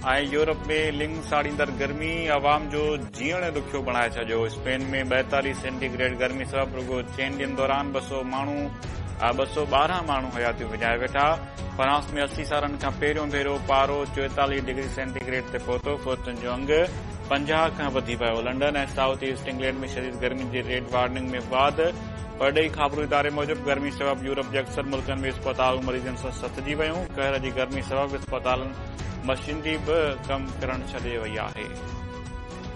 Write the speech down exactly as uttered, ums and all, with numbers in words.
ऐं यूरोप में लिंग साड़ींदड़ गर्मी अवाम जो जीअण ॾुखियो बणाए छॾियो। स्पेन में ॿाएतालीह सेंटीग्रेड गर्मी सबबि रुगो चइनि ॾींहनि दौरान ॿ सौ माण्हू ॿ सौ ॿारहं माण्हू हयातियूं विञाए वेठा। फ्रांस में असी सालनि खां पहिरियों भेरो पारो चोएतालीह डिग्री सेंटीग्रेड ते पहुतो। फ़ौतुनि जो अंग पंजाह खां वधी वियो। लंडन ऐं साउथ ईस्ट इंग्लैंड में शदीद गर्मी जी रेड वार्निंग में वाध। परॾेही ख़बरूं इदारे मूजिबि गर्मी सबबि यूरोप जे अक्सर मुल्कनि में अस्पताल मरीज़नि सां सथिजी वियूं। कहर जी गर्मी सबबि अस्पतालनि मशीनरी बि कमु करणु छॾे वई आहे।